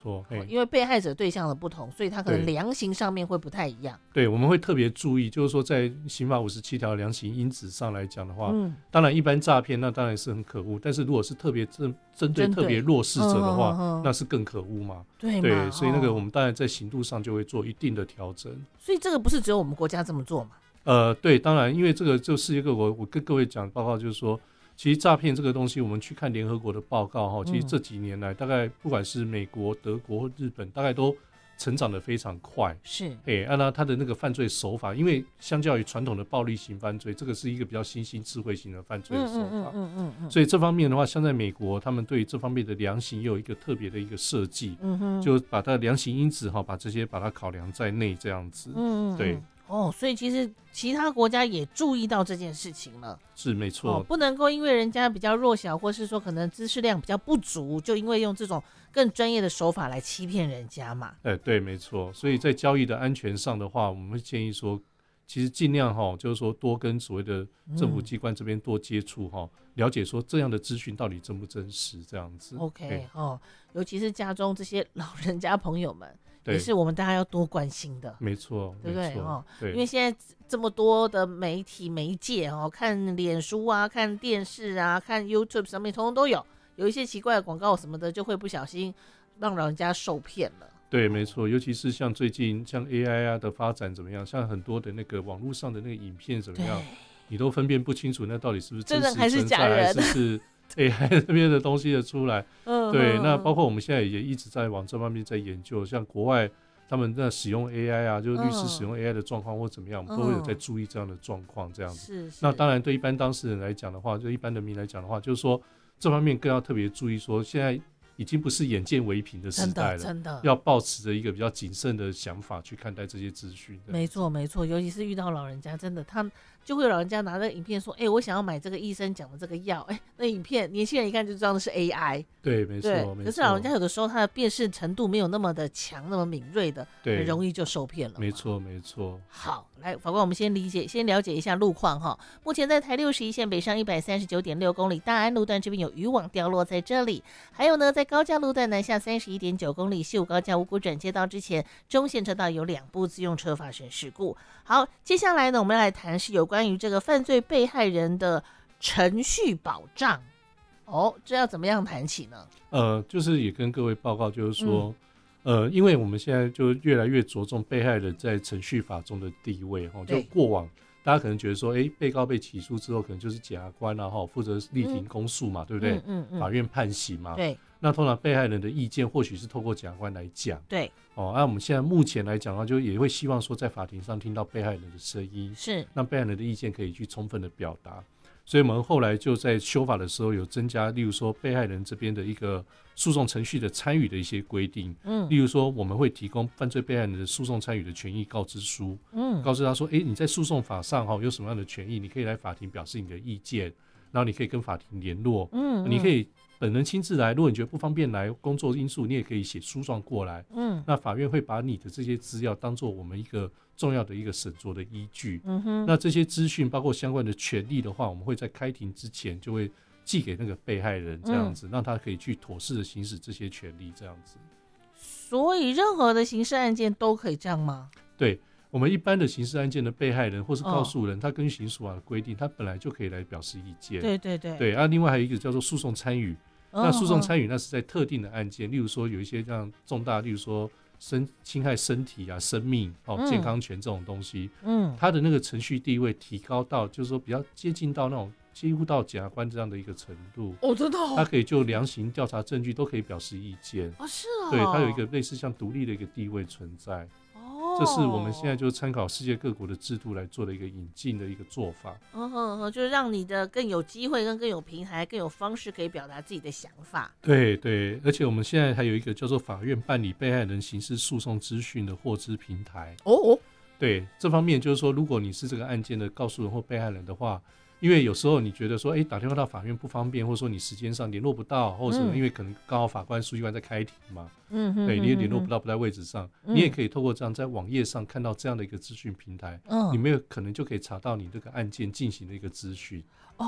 因为被害者对象的不同，所以他可能量刑上面会不太一样。 对，我们会特别注意，就是说在刑法57条量刑因子上来讲的话，当然一般诈骗那当然是很可恶，但是如果是特别针对特别弱势者的话，那是更可恶嘛。对，所以那个我们当然在刑度上就会做一定的调整。 所以这个不是只有我们国家这么做嘛？ 对，当然，因为这个就是一个我跟各位讲报告，就是说，其实诈骗这个东西，我们去看联合国的报告其实这几年来，大概不管是美国、德国、日本，大概都成长得非常快。 是， 那它的那个犯罪手法，因为相较于传统的暴力型犯罪，这个是一个比较新兴智慧型的犯罪的手法。所以这方面的话，像在美国，他们对这方面的量刑也有一个特别的一个设计，就把它量刑因子把这些把它考量在内，这样子。对。 所以其实其他国家也注意到这件事情了， 是没错。 不能够因为人家比较弱小，或是说可能知识量比较不足，就因为用这种更专业的手法来欺骗人家嘛。 对，没错。所以在交易的安全上的话，我们会建议说，其实尽量就是说多跟所谓的政府机关这边多接触了解说这样的资讯到底真不真实，这样子。 OK 尤其是家中这些老人家朋友们。也是我们大家要多关心的， 没错， 对不对？ 对， 因为现在这么多的媒体媒介看脸书啊，看电视啊，看 YouTube 上面通通都有一些奇怪的广告什么的，就会不小心让老人家受骗了。 对，没错，尤其是像最近像 AI 的发展怎么样，像很多的那个网络上的那个影片怎么样，你都分辨不清楚那到底是不是真实还是假人， 还是AI 这边的东西的出来。对，那包括我们现在也一直在往这方面在研究，像国外他们在使用 AI 啊，就是律师使用 AI 的状况或怎么样，我们都会有在注意这样的状况，这样子。那当然对一般当事人来讲的话，就一般人民来讲的话，就是说这方面更要特别注意，说现在已经不是眼见为凭的时代了， 真的要抱持着一个比较谨慎的想法去看待这些资讯。 没错没错，尤其是遇到老人家，真的他就会有老人家拿着影片说，我想要买这个医生讲的这个药，那影片年轻人一看就知道那是 AI。 对，没错。 可是老人家有的时候他的辨识程度没有那么的强，那么敏锐的，很容易就受骗了。 没错没错。 好，来法官，我们先了解一下路况目前在台61线北上139.6公里大安路段这边有渔网掉落在这里，还有呢在高架路段南下31.9公里西武高架五股转接道之前，中线车道有2部自用车发生事故。好，接下来呢我们来谈是有关于这个犯罪被害人的程序保障。这要怎么样谈起呢？ 就是也跟各位报告，就是说，因为我们现在就越来越着重被害人在程序法中的地位就过往大家可能觉得说，被告被起诉之后，可能就是检察官负责立庭公诉嘛，对不对？法院判刑嘛。 对。 那通常被害人的意见或许是透过检察官来讲。 对。 那我们现在目前来讲的话，就也会希望说，在法庭上听到被害人的声音， 是让被害人的意见可以去充分的表达。所以我们后来就在修法的时候有增加，例如说被害人这边的一个诉讼程序的参与的一些规定。例如说我们会提供犯罪被害人的诉讼参与的权益告知书，告知他说，你在诉讼法上有什么样的权益，你可以来法庭表示你的意见，然后你可以跟法庭联络，你可以本人亲自来，如果你觉得不方便来，工作因素你也可以写诉状过来。那法院会把你的这些资料当作我们一个重要的一个审酌的依据。那这些资讯包括相关的权利的话，我们会在开庭之前就会寄给那个被害人，这样子，让他可以去妥适的行使这些权利，这样子。 所以任何的刑事案件都可以这样吗？ 对，我们一般的刑事案件的被害人或是告诉人，他根据刑诉法的规定，他本来就可以来表示意见。 对对对。 对，另外还有一个叫做诉讼参与。那诉讼参与那是在特定的案件，例如说有一些这样重大，例如说侵害身体啊、生命、健康权这种东西，他的那个程序地位提高到，就是说比较接近到那种几乎到检察官这样的一个程度。 真的他可以就量刑、调查证据都可以表示意见。 是对，他有一个类似像独立的一个地位存在。这是我们现在就参考世界各国的制度来做的一个引进的一个做法。 就是让你的更有机会、更有平台、更有方式可以表达自己的想法。 对对，而且我们现在还有一个叫做法院办理被害人刑事诉讼资讯的获知平台。对，这方面就是说，如果你是这个案件的告诉人或被害人的话，因为有时候你觉得说，打电话到法院不方便，或者说你时间上联络不到，或者因为可能刚好法官、书记官在开庭嘛，对，你也联络不到，不在位置上，你也可以透过这样在网页上看到这样的一个资讯平台，你们有可能就可以查到你这个案件进行的一个资讯。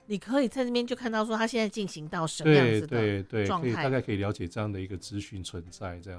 你可以在那边就看到说他现在进行到什么样子的对， 状态， 大概可以了解这样的一个资讯存在这样。